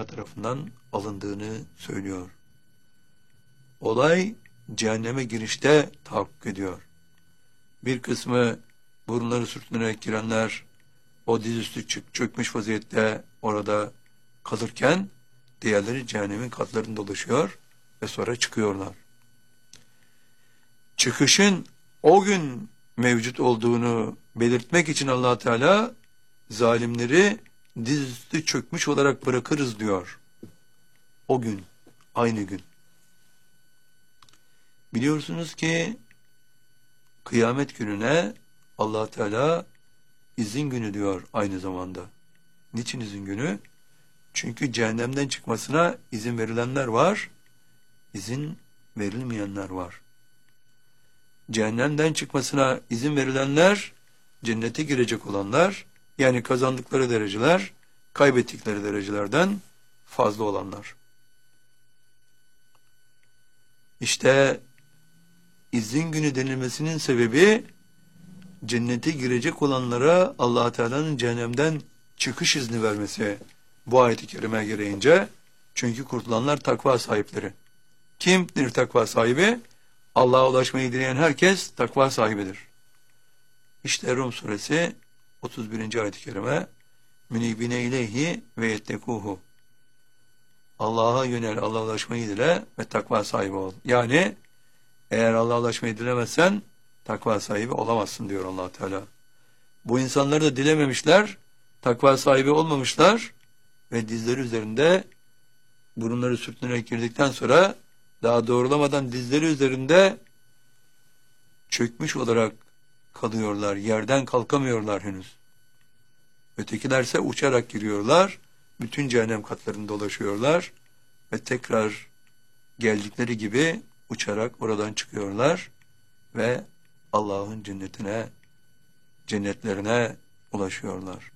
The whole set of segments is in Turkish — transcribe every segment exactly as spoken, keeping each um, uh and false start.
Teala tarafından alındığını söylüyor. Olay cehenneme girişte tahakkuk ediyor. Bir kısmı burunları sürtünerek girenler o dizüstü çök, çökmüş vaziyette orada kalırken diğerleri cehennemin katlarında dolaşıyor ve sonra çıkıyorlar. Çıkışın o gün mevcut olduğunu belirtmek için Allah Teala zalimleri dizüstü çökmüş olarak bırakırız diyor. O gün, aynı gün. Biliyorsunuz ki kıyamet gününe Allah Teala izin günü diyor aynı zamanda. Niçin izin günü? Çünkü cehennemden çıkmasına izin verilenler var, izin verilmeyenler var. Cehennemden çıkmasına izin verilenler, cennete girecek olanlar, yani kazandıkları dereceler, kaybettikleri derecelerden fazla olanlar. İşte izin günü denilmesinin sebebi, cennete girecek olanlara Allah Teala'nın cehennemden çıkış izni vermesi bu ayet-i kerime gereğince. Çünkü kurtulanlar takva sahipleri. Kimdir takva sahibi? Allah'a ulaşmayı dileyen herkes takva sahibidir. İşte Rum suresi otuz birinci ayet-i kerime münibine ileyhi ve yettekuhu. Allah'a yönel, Allah'a ulaşmayı dile ve takva sahibi ol. Yani eğer Allah'a ulaşmayı dilemezsen takva sahibi olamazsın diyor Allah Teala. Bu insanları da dilememişler, takva sahibi olmamışlar ve dizleri üzerinde burunları sürtünerek girdikten sonra daha doğrulamadan dizleri üzerinde çökmüş olarak kalıyorlar, yerden kalkamıyorlar henüz. Ötekilerse uçarak giriyorlar, bütün cehennem katlarını dolaşıyorlar ve tekrar geldikleri gibi uçarak oradan çıkıyorlar ve Allah'ın cennetine, cennetlerine ulaşıyorlar.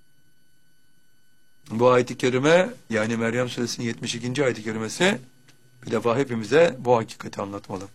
Bu ayet-i kerime, yani Meryem suresinin yetmiş ikinci ayet-i kerimesi bir defa hepimize bu hakikati anlatmalı.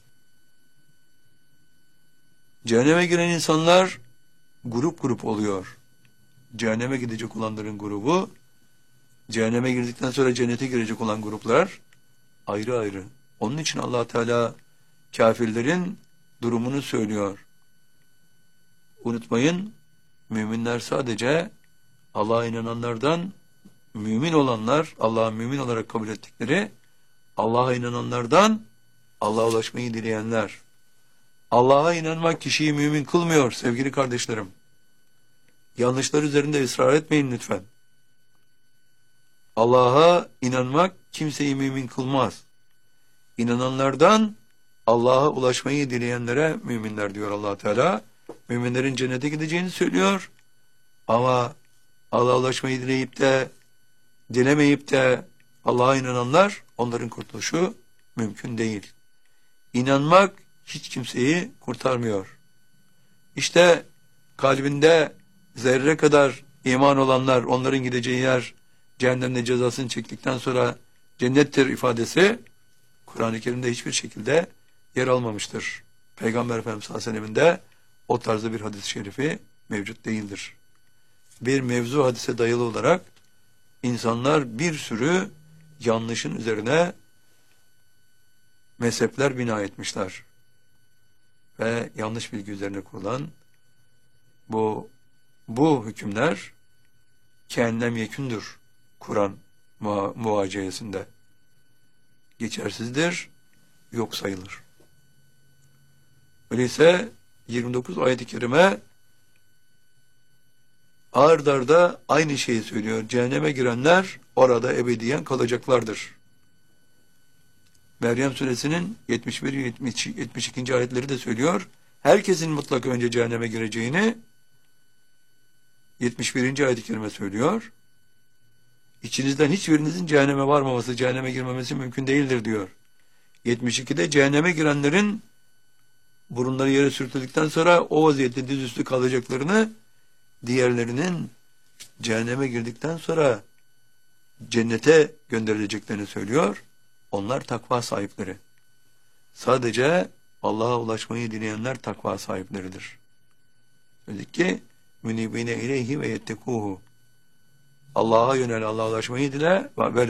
Cehenneme giren insanlar grup grup oluyor. Cehenneme gidecek olanların grubu, cehenneme girdikten sonra cennete girecek olan gruplar ayrı ayrı. Onun için Allah Teala kafirlerin durumunu söylüyor. Unutmayın, müminler sadece Allah'a inananlardan, mümin olanlar, Allah'a mümin olarak kabul ettikleri, Allah'a inananlardan Allah'a ulaşmayı dileyenler. Allah'a inanmak kişiyi mümin kılmıyor sevgili kardeşlerim. Yanlışlar üzerinde ısrar etmeyin lütfen. Allah'a inanmak kimseyi mümin kılmaz. İnananlardan Allah'a ulaşmayı dileyenlere müminler diyor Allah Teala. Müminlerin cennete gideceğini söylüyor. Ama Allah'a ulaşmayı dileyip de dilemeyip de Allah'a inananlar, onların kurtuluşu mümkün değil. İnanmak hiç kimseyi kurtarmıyor. İşte kalbinde zerre kadar iman olanlar, onların gideceği yer cehennemde cezasını çektikten sonra cennettir ifadesi Kur'an-ı Kerim'de hiçbir şekilde yer almamıştır. Peygamber Efendimiz sallallahu aleyhi ve sellem'in de o tarzda bir hadis-i şerifi mevcut değildir. Bir mevzu hadise dayalı olarak insanlar bir sürü yanlışın üzerine mezhepler bina etmişler. Ve yanlış bilgi üzerine kurulan bu bu hükümler kânem yekündür Kur'an muha muhaceyesinde. Geçersizdir, yok sayılır. Öyleyse yirmi dokuz ayet-i kerime ard arda aynı şeyi söylüyor. Cehenneme girenler orada ebediyen kalacaklardır. Meryem suresinin yetmiş bir yetmiş iki. ayetleri de söylüyor. Herkesin mutlaka önce cehenneme gireceğini yetmiş birinci ayet-i kerime söylüyor. İçinizden hiçbirinizin cehenneme varmaması, cehenneme girmemesi mümkün değildir diyor. yetmiş ikide cehenneme girenlerin burunları yere sürtüldükten sonra o vaziyette dizüstü kalacaklarını, diğerlerinin cehenneme girdikten sonra cennete gönderileceklerini söylüyor. Onlar takva sahipleri. Sadece Allah'a ulaşmayı dileyenler takva sahipleridir. Dedik ki münibine ileyhi ve yettekuhu. Allah'a yönel, Allah'a ulaşmayı dile ve